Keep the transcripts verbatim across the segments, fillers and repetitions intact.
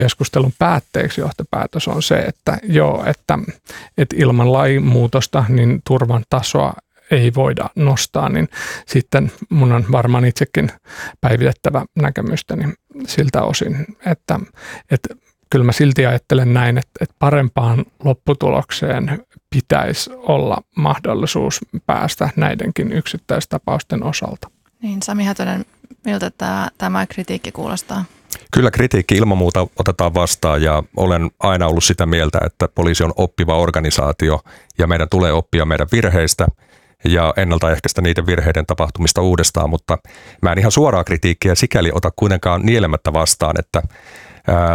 keskustelun päätteeksi johtopäätös on se, että joo, että, että ilman lainmuutosta niin turvan tasoa ei voida nostaa, niin sitten mun on varmaan itsekin päivitettävä näkemystäni siltä osin, että, että kyllä mä silti ajattelen näin, että, että parempaan lopputulokseen pitäisi olla mahdollisuus päästä näidenkin yksittäistapausten osalta. Niin, Sami Hätönen, miltä tämä, tämä kritiikki kuulostaa? Kyllä kritiikki ilman muuta otetaan vastaan ja olen aina ollut sitä mieltä, että poliisi on oppiva organisaatio ja meidän tulee oppia meidän virheistä ja ennaltaehkäistä niiden virheiden tapahtumista uudestaan, mutta mä en ihan suoraa kritiikkiä sikäli ota kuitenkaan nielemättä vastaan, että ää,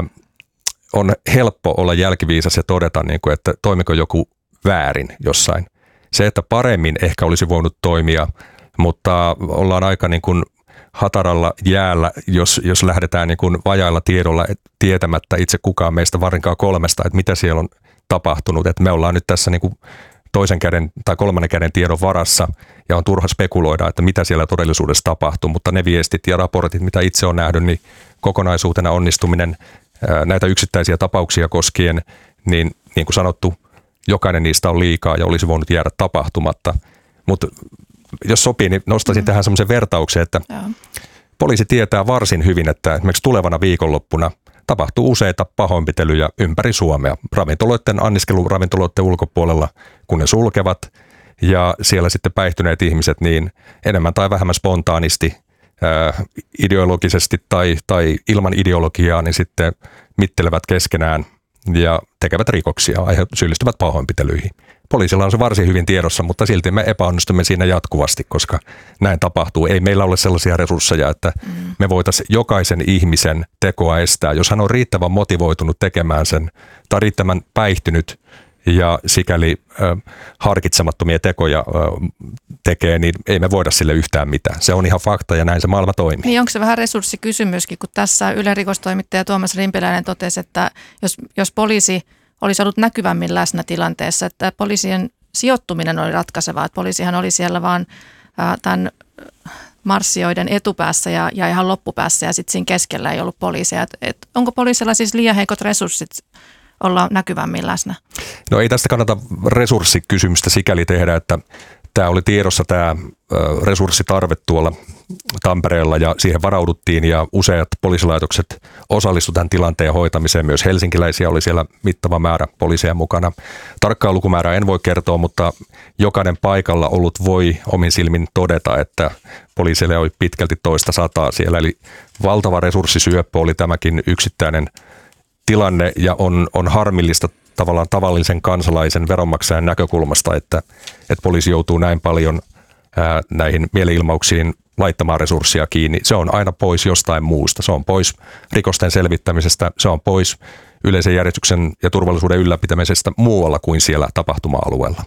on helppo olla jälkiviisas ja todeta, niin kuin, että toimiko joku väärin jossain. Se, että paremmin ehkä olisi voinut toimia, mutta ollaan aika niin kuin hataralla jäällä, jos, jos lähdetään niin kuin vajailla tiedolla tietämättä itse kukaan meistä varsinkaan kolmesta, että mitä siellä on tapahtunut. Että me ollaan nyt tässä niin kuin toisen käden tai kolmannen käden tiedon varassa ja on turha spekuloida, että mitä siellä todellisuudessa tapahtuu, mutta ne viestit ja raportit, mitä itse on nähnyt, niin kokonaisuutena onnistuminen näitä yksittäisiä tapauksia koskien, niin niin kuin sanottu, jokainen niistä on liikaa ja olisi voinut jäädä tapahtumatta. Mutta jos sopii, niin nostaisin mm. tähän semmoisen vertauksen, että ja. poliisi tietää varsin hyvin, että esimerkiksi tulevana viikonloppuna tapahtuu useita pahoinpitelyjä ympäri Suomea. Ravintoloiden, anniskeluravintoloiden ulkopuolella, kun ne sulkevat ja siellä sitten päihtyneet ihmiset niin enemmän tai vähemmän spontaanisti, ää, ideologisesti tai, tai ilman ideologiaa, niin sitten mittelevät keskenään ja tekevät rikoksia, syyllistyvät pahoinpitelyihin. Poliisilla on se varsin hyvin tiedossa, mutta silti me epäonnistumme siinä jatkuvasti, koska näin tapahtuu. Ei meillä ole sellaisia resursseja, että mm. me voitaisiin jokaisen ihmisen tekoa estää. Jos hän on riittävän motivoitunut tekemään sen tai riittävän päihtynyt ja sikäli äh, harkitsemattomia tekoja äh, tekee, niin ei me voida sille yhtään mitään. Se on ihan fakta ja näin se maailma toimii. Niin onko se vähän resurssikysymyskin, kun tässä Ylen rikostoimittaja Tuomas Rimpiläinen totesi, että jos, jos poliisi olisi ollut näkyvämmin läsnä tilanteessa, että poliisien sijoittuminen oli ratkaisevaa, että poliisihan oli siellä vaan äh, tämän marssijoiden etupäässä ja, ja ihan loppupäässä ja sitten siinä keskellä ei ollut poliisia. Et, et onko poliisilla siis liian heikot resurssit olla näkyvämmin läsnä? No ei tästä kannata resurssikysymystä sikäli tehdä, että tämä oli tiedossa tämä resurssitarve tuolla Tampereella ja siihen varauduttiin ja useat poliisilaitokset osallistuivat tämän tilanteen hoitamiseen. Myös helsinkiläisiä oli siellä mittava määrä poliiseja mukana. Tarkkaa lukumäärää en voi kertoa, mutta jokainen paikalla ollut voi omin silmin todeta, että poliisille oli pitkälti toista sataa siellä. Eli valtava resurssisyöppö oli tämäkin yksittäinen tilanne ja on, on harmillista tavallaan tavallisen kansalaisen veronmaksajan näkökulmasta, että, että poliisi joutuu näin paljon ää, näihin mielenilmauksiin laittamaan resursseja kiinni. Se on aina pois jostain muusta. Se on pois rikosten selvittämisestä, se on pois yleisen järjestyksen ja turvallisuuden ylläpitämisestä muualla kuin siellä tapahtuma-alueella.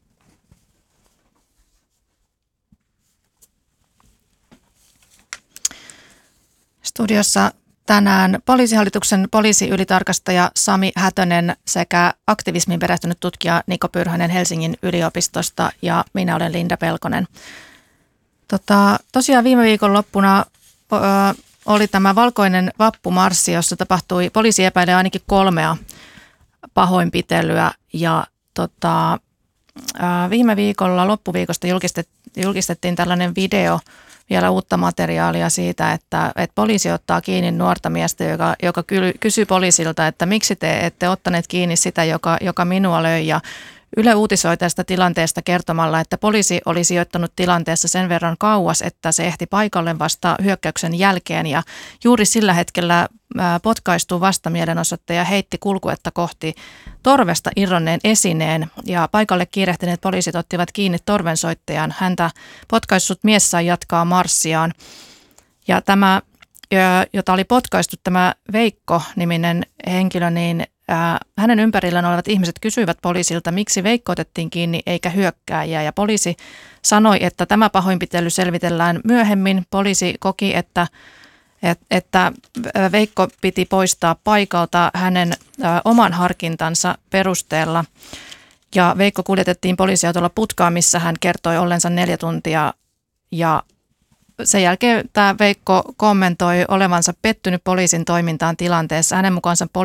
Studiossa tänään Poliisihallituksen poliisiylitarkastaja Sami Hätönen sekä aktivismiin perehtynyt tutkija Niko Pyrhönen Helsingin yliopistosta ja minä olen Linda Pelkonen. Tota, tosiaan viime viikon loppuna ö, oli tämä valkoinen vappumarssi, jossa tapahtui, poliisi epäilee ainakin kolmea pahoinpitelyä ja tota, ö, viime viikolla loppuviikosta julkistet, julkistettiin tällainen video, vielä uutta materiaalia siitä, että, että poliisi ottaa kiinni nuorta miestä, joka, joka kysyy poliisilta, että miksi te ette ottaneet kiinni sitä, joka, joka minua löi. Ja Yle uutisoi tästä tilanteesta kertomalla, että poliisi oli sijoittanut tilanteessa sen verran kauas, että se ehti paikalle vasta hyökkäyksen jälkeen. Ja juuri sillä hetkellä potkaistuu vastamielenosoittaja heitti kulkuetta kohti torvesta irronneen esineen ja paikalle kiirehtineet poliisit ottivat kiinni torvensoittajan. Häntä potkaissut mies sai jatkaa marssiaan. Ja tämä, jota oli potkaistu, tämä Veikko-niminen henkilö, niin ää, hänen ympärillään olevat ihmiset kysyivät poliisilta, miksi Veikko otettiin kiinni eikä hyökkääjää. Ja poliisi sanoi, että tämä pahoinpitely selvitellään myöhemmin. Poliisi koki, että että Veikko piti poistaa paikalta hänen oman harkintansa perusteella. Ja Veikko kuljetettiin poliisiautolla putkaan, missä hän kertoi ollensa neljä tuntia ja sen jälkeen tämä Veikko kommentoi olevansa pettynyt poliisin toimintaan tilanteessa. Hänen mukaansa